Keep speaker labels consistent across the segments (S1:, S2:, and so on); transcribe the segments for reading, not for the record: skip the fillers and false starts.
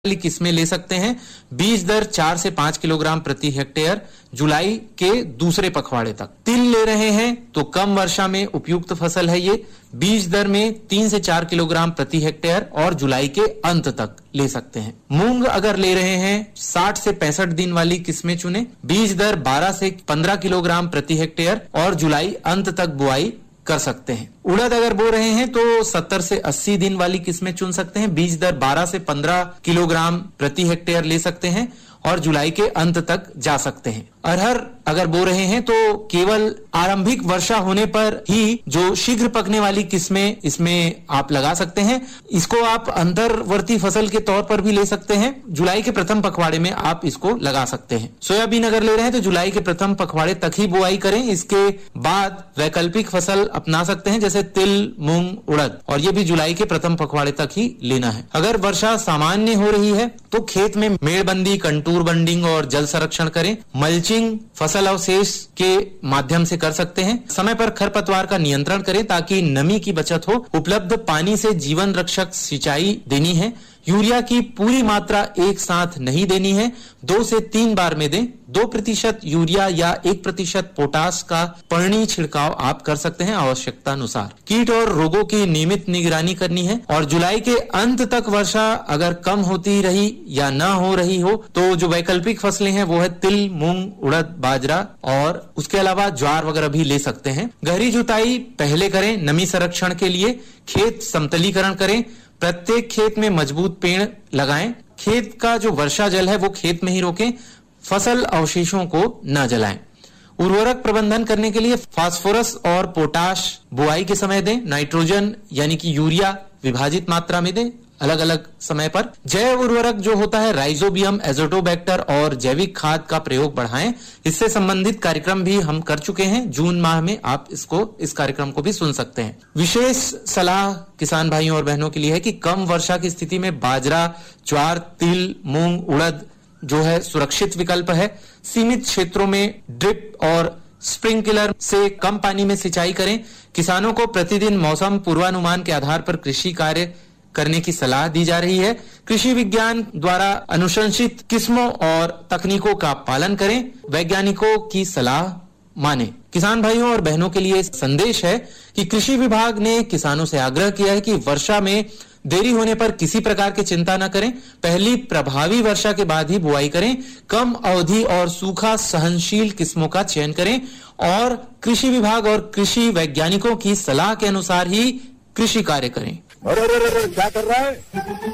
S1: वाली किस्में ले सकते हैं। बीज दर 4 से 5 किलोग्राम प्रति हेक्टेयर जुलाई के दूसरे पखवाड़े तक। तिल ले रहे हैं तो कम वर्षा में उपयुक्त फसल है ये। बीज दर में 3 से 4 किलोग्राम प्रति हेक्टेयर और जुलाई के अंत तक ले सकते हैं। मूंग अगर ले रहे हैं 60 से 65 दिन वाली किस्में चुने। बीज दर 12 से 15 किलोग्राम प्रति हेक्टेयर और जुलाई अंत तक बुआई कर सकते हैं। उड़द अगर बो रहे हैं तो 70 से 80 दिन वाली किस्में चुन सकते हैं। बीज दर 12 से 15 किलोग्राम प्रति हेक्टेयर ले सकते हैं और जुलाई के अंत तक जा सकते हैं। अरहर अगर बो रहे हैं तो केवल आरंभिक वर्षा होने पर ही जो शीघ्र पकने वाली किस्में इसमें आप लगा सकते हैं। इसको आप अंतर्वर्ती फसल के तौर पर भी ले सकते हैं। जुलाई के प्रथम पखवाड़े में आप इसको लगा सकते हैं। सोयाबीन अगर ले रहे हैं तो जुलाई के प्रथम पखवाड़े तक ही बुआई करें। इसके बाद वैकल्पिक फसल अपना सकते हैं जैसे तिल, मूंग, उड़द, और ये भी जुलाई के प्रथम पखवाड़े तक ही लेना है। अगर वर्षा सामान्य हो रही है तो खेत में मेड़बंदी, कंटूर बंडिंग और जल संरक्षण करें। मल्चिंग फसल अवशेष के माध्यम से कर सकते हैं। समय पर खरपतवार का नियंत्रण करें ताकि नमी की बचत हो। उपलब्ध पानी से जीवन रक्षक सिंचाई देनी है। यूरिया की पूरी मात्रा एक साथ नहीं देनी है, 2 से 3 बार में दें। 2% यूरिया या 1% पोटास का पर्णी छिड़काव आप कर सकते हैं आवश्यकता अनुसार। कीट और रोगों की नियमित निगरानी करनी है। और जुलाई के अंत तक वर्षा अगर कम होती रही या न हो रही हो तो जो वैकल्पिक फसलें हैं वो है तिल, मूंग, उड़द, बाजरा और उसके अलावा ज्वार वगैरह भी ले सकते हैं। गहरी जुताई पहले करें नमी संरक्षण के लिए। खेत समतलीकरण करें। प्रत्येक खेत में मजबूत पेड़ लगाएं। खेत का जो वर्षा जल है वो खेत में ही रोकें। फसल अवशेषों को न जलाएं। उर्वरक प्रबंधन करने के लिए फास्फोरस और पोटाश बुआई के समय दें। नाइट्रोजन यानी कि यूरिया विभाजित मात्रा में दें अलग अलग समय पर। जैव उर्वरक जो होता है राइजोबियम, एजोटोबैक्टर और जैविक खाद का प्रयोग बढ़ाएं। इससे संबंधित कार्यक्रम भी हम कर चुके हैं। जून माह में आप इस कार्यक्रम को भी सुन सकते हैं। विशेष सलाह किसान भाइयों और बहनों के लिए है कि कम वर्षा की स्थिति में बाजरा, ज्वार, तिल, मूंग, उड़द जो है सुरक्षित विकल्प है। सीमित क्षेत्रों में ड्रिप और स्प्रिंकलर से कम पानी में सिंचाई करें। किसानों को प्रतिदिन मौसम पूर्वानुमान के आधार पर कृषि कार्य करने की सलाह दी जा रही है। कृषि विज्ञान द्वारा अनुशंसित किस्मों और तकनीकों का पालन करें। वैज्ञानिकों की सलाह माने। किसान भाइयों और बहनों के लिए संदेश है कि कृषि विभाग ने किसानों से आग्रह किया है कि वर्षा में देरी होने पर किसी प्रकार की चिंता न करें। पहली प्रभावी वर्षा के बाद ही बुआई करें। कम अवधि और सूखा सहनशील किस्मों का चयन करें और कृषि विभाग और कृषि वैज्ञानिकों की सलाह के अनुसार ही कृषि कार्य करें।
S2: अरे क्या कर रहा है?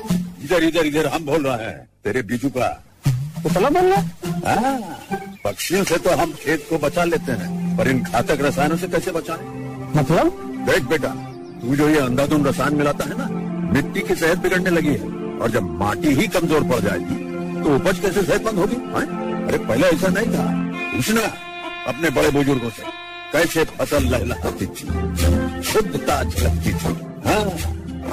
S2: इधर इधर इधर हम बोल रहे हैं तेरे बीजू का।
S3: तो बोल रहा?
S2: पक्षियों से तो हम खेत को बचा लेते हैं, पर इन घातक रसायनों से कैसे बचाएं?
S3: मतलब?
S2: देख बेटा, तू जो ये अंधाधुंध रसायन मिलाता है ना, मिट्टी की सेहत बिगड़ने लगी है। और जब माटी ही कमजोर पड़ जाएगी तो उपज कैसे सेहतमंद होगी? अरे पहले ऐसा नहीं था। पूछना अपने बड़े बुजुर्गों से कैसे फसल लहलहाती थी, शुद्धता झलकती थी। हाँ,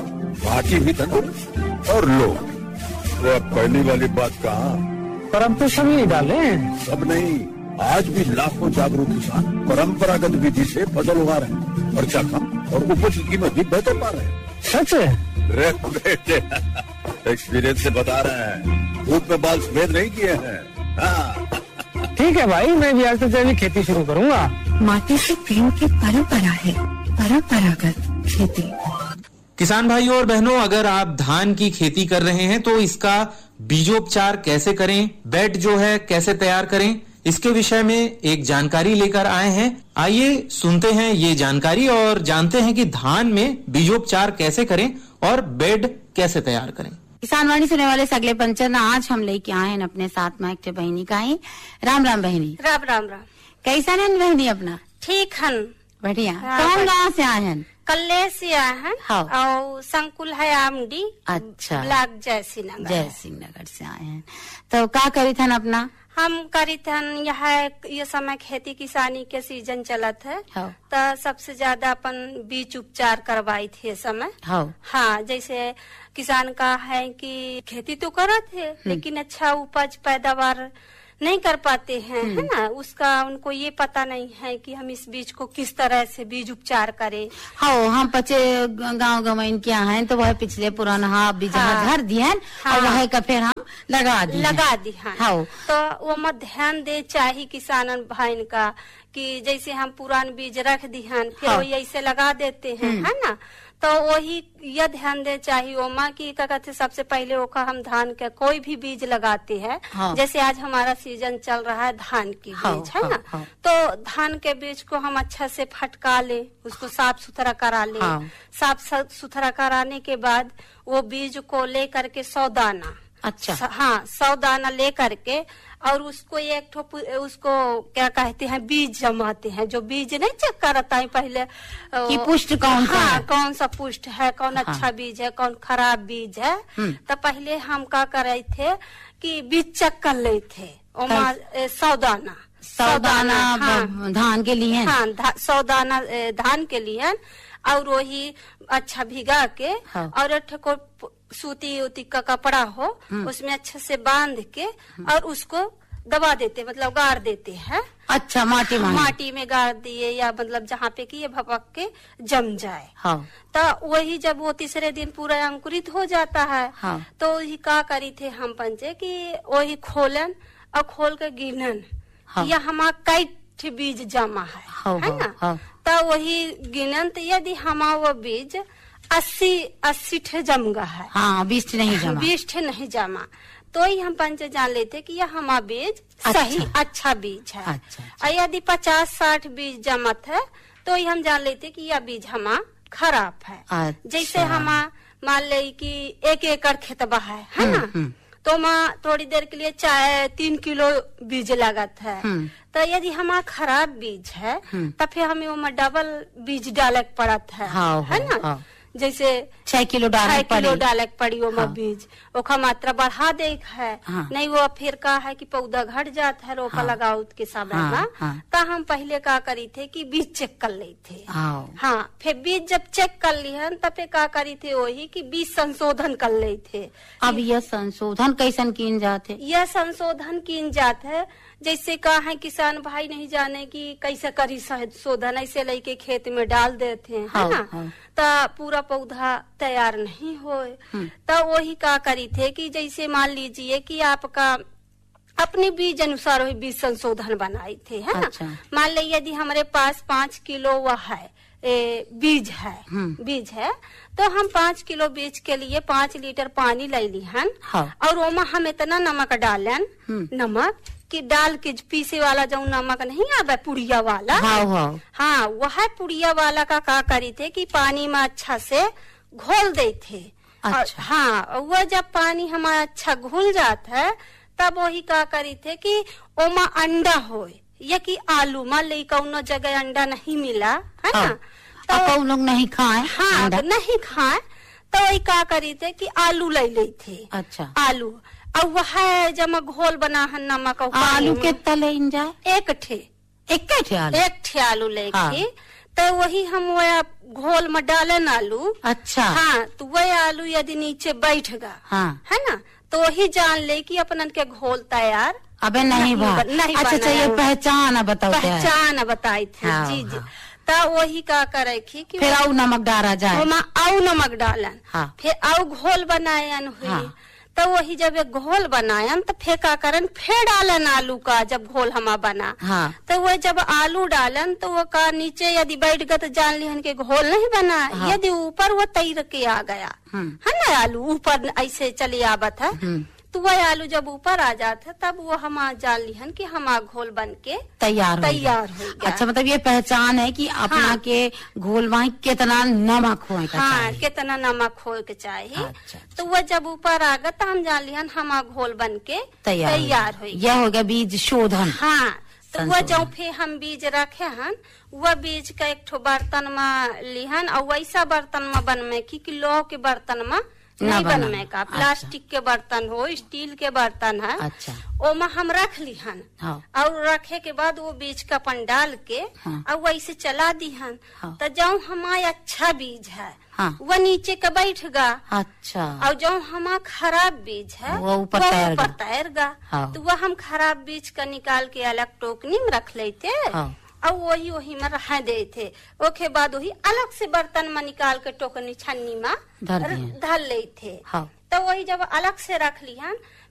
S2: माटी भी तंदुरुस्त और लोग। वो अब पहली वाली बात कहा।
S3: पर अब तो सब नहीं डाले।
S2: सब नहीं, आज भी लाखों जागरूक किसान परंपरागत विधि से फसल उगा रहे हैं। खर्चा कम और उपज की कीमत भी बेहतर पा रहे हैं।
S3: सच है?
S2: रे बेटे, एक्सपीरियंस से बता रहे हैं। धूप में बाल सफेद नहीं किए हैं। हाँ।
S3: ठीक है भाई, मैं भी आज से जैविक खेती शुरू करूंगा।
S4: माटी से प्रेम की परंपरा है, परंपरागत खेती।
S1: किसान भाइयों और बहनों, अगर आप धान की खेती कर रहे हैं तो इसका बीजोपचार कैसे करें, बेड जो है कैसे तैयार करें, इसके विषय में एक जानकारी लेकर आए हैं। आइए सुनते हैं ये जानकारी और जानते हैं कि धान में बीजोपचार कैसे करें और बेड कैसे तैयार करें।
S5: किसान वाणी सुनने वाले सगले पंचन, आज हम लेके आए हैं अपने साथ में एक बहनी का ही। राम राम बहनी।
S6: राम राम राम।
S5: कैसा है बहनी अपना?
S6: ठीक है,
S5: बढ़िया। कौन गाँव से आए हैं?
S6: कल्ले से आए हैं।
S5: हाँ।
S6: और संकुल है आमडी।
S5: अच्छा।
S6: ब्लॉक जयसिंह नगर।
S5: जयसिंह नगर से आए हैं। तो क्या करी थन अपना?
S6: हम करी थन ये समय खेती किसानी के सीजन चलत है।
S5: हाँ।
S6: तो सबसे ज्यादा अपन बीज उपचार करवाई थी इस समय। हाँ, जैसे किसान का है कि खेती तो करत है लेकिन अच्छा उपज पैदावार नहीं कर पाते हैं, है ना। उसका उनको ये पता नहीं है कि हम इस बीज को किस तरह से बीज उपचार करें।
S5: हाँ, हम बच्चे गाँव गवाइन क्या है तो वह पिछले पुराना बीज धर दिए और वह का फिर हम लगा दी। हाँ।
S6: तो वो मत ध्यान दे चाहिए किसान भाई का कि जैसे हम पुरान बीज रख दिहन फिर वो ऐसे लगा देते हैं, है ना। तो वही यह ध्यान दे चाहिए ओमा की क्या कहते सबसे पहले ओका हम धान के कोई भी बीज लगाते हैं। जैसे आज हमारा सीजन चल रहा है धान की बीज, है ना। तो धान के बीज को हम अच्छा से फटका ले, उसको साफ सुथरा करा ले। साफ सुथरा कराने के बाद वो बीज को ले करके 100 दाना,
S5: अच्छा,
S6: हाँ 100 दाना ले करके और उसको एक ठो उसको क्या कहते हैं बीज जमाते हैं। जो बीज नहीं चेक करता है पहले
S5: कि पुष्ट कौन सा है,
S6: कौन सा पुष्ट है, कौन अच्छा बीज है, कौन खराब बीज है। तो पहले हम क्या करे थे कि बीज चेक कर ले थे 100 दाना,
S5: 100 दाना धान के लिए,
S6: हाँ 100 दाना धान के लिए, और वही अच्छा भिगा के और एक को सूती उती का कपड़ा हो उसमें अच्छे से बांध के और उसको दबा देते, मतलब गाड़ देते हैं।
S5: अच्छा, माटी में
S6: गाड़ दिए या मतलब जहाँ पे कि ये भपक के जम जाए।
S5: हाँ।
S6: तो वही जब वो तीसरे दिन पूरा अंकुरित हो जाता है,
S5: हाँ।
S6: तो वही क्या करी थे हम पंचे कि वही खोलन और खोल के गिनन, हाँ। या हमारा कई बीज जमा है,
S5: हाँ,
S6: है ना।
S5: हाँ।
S6: तो वही गिनन तो यदि हमारा वो बीज 80 ठे जम गया है,
S5: हाँ 20
S6: नहीं जमा, तो ही हम पंच जान लेते कि यह हमारा बीज सही अच्छा बीज है। और यदि 50-60 बीज जमत है तो ही हम जान लेते कि यह बीज हमारा खराब है। जैसे हमारा मान ले कि 1 एकड़ खेतबा है ना, तो माँ थोड़ी देर के लिए 3 किलो बीज लागत है। तो यदि हमारा खराब बीज है तो फिर हमें वो डबल बीज डाले पड़त है, है ना। जैसे
S5: 6 किलो
S6: डाले पड़ी वो बीज, ओका मात्रा बढ़ा दे है, नहीं वो फिर का है कि पौधा घट जाता है रोपा लगाओ के समय में। तो हम पहले का करी थे कि बीज चेक कर ले थे, हाँ फिर बीज जब चेक कर लिहन तब फिर का करी थे वही कि बीज संशोधन कर ले थे।
S5: अब यह संशोधन कैसन कीन जाते?
S6: यह संशोधन कीन जात है जैसे कहा है किसान भाई नहीं जाने कि कैसे करी संशोधन, ऐसे लेके खेत में डाल देते हैं, है ना। तो पूरा पौधा तैयार नहीं होए। तो वही का करी थे कि जैसे मान लीजिए कि आपका अपने बीज अनुसार वही बीज संशोधन बनाए थे, है ना। मान ली यदि हमारे पास 5 किलो वह है बीज है तो हम 5 किलो बीज के लिए 5 लीटर पानी ले लिहन, और ओमा हम इतना नमक डालन, नमक कि डाल के पीसे वाला जो नमक नहीं आवे पुड़िया वाला, हाँ वह पुड़िया वाला का करी थे कि पानी में अच्छा से घोल दे थे। अच्छा। हाँ वह जब पानी हमारा अच्छा घुल जाता है तब वही का करी थे कि ओमा अंडा हो या कि आलू, मान ली कौनो जगह अंडा नहीं मिला, है ना,
S5: तो लोग नहीं खाए,
S6: हाँ नहीं खाए, तो वही का करी थे कि आलू ले ले थे।
S5: अच्छा।
S6: आलू और वह जब घोल बना है नमक
S5: आलू के तले जाए
S6: एक ठे आलू लेके, तो वही हम वह घोल में डालन आलू।
S5: अच्छा।
S6: हाँ तो वह आलू यदि नीचे बैठ गया,
S5: हाँ।
S6: है ना, तो वही जान ले कि अपन के घोल तैयार
S5: अबे नहीं अच्छा ये पहचान
S6: बताई थी। हाँ, जी जी। तो वही का करे कि
S5: फिर आउ नमक डाला जाए,
S6: आउ नमक डालन,
S5: हाँ।
S6: फिर आउ घोल बनायन हुई, हाँ। तो वही जब एक घोल बनायन तो फिर का करन फिर डालन आलू का, जब घोल हमा बना,
S5: हाँ।
S6: तो वह जब आलू डालन तो वो का नीचे यदि बैठ गया तो जान लिहन के घोल नहीं बना, हाँ। यदि ऊपर वो तैर के आ गया, है ना, आलू ऊपर ऐसे चले आवत है, तो वह आलू जब ऊपर आ जाता है तब वो हम जान लिहन कि हमारा घोल बन के तैयार हो गया।
S5: अच्छा, मतलब ये पहचान है कि अपना हाँ। के घोल में कितना नमक हो,
S6: हाँ कितना नमक हो के चाहिए। अच्छा। तो वह जब ऊपर आ गया तो हम जान लिहन हमारा घोल बन के तैयार हो गया।
S5: यह हो गया बीज शोधन।
S6: हाँ तो वह जो फिर हम बीज रखे हन वह बीज का एक ठो बर्तन में लिहन और वैसा बर्तन में बन में कि लोह के बर्तन में नहीं बनने का। प्लास्टिक के बर्तन हो, स्टील के बर्तन है,
S5: अच्छा,
S6: ओमा हम रख ली हन।
S5: हाँ,
S6: और रखे के बाद वो बीज का अपन डाल के
S5: हाँ,
S6: और वैसे चला दी हन।
S5: हाँ,
S6: तो जो हमारा अच्छा बीज है
S5: हाँ,
S6: वो नीचे का बैठ गा,
S5: अच्छा,
S6: और जो हमारा खराब बीज है
S5: वो ऊपर
S6: तैर गा।
S5: हाँ,
S6: तो वह हम खराब बीज का निकाल के अलग टोकनी में रख लेते,
S5: हाँ,
S6: और वही में रह दे थे। ओके बाद वही अलग से बर्तन में निकाल के टोकनी छन्नी में धर ले थे।
S5: हाँ,
S6: तो वही जब अलग से रख लिहन,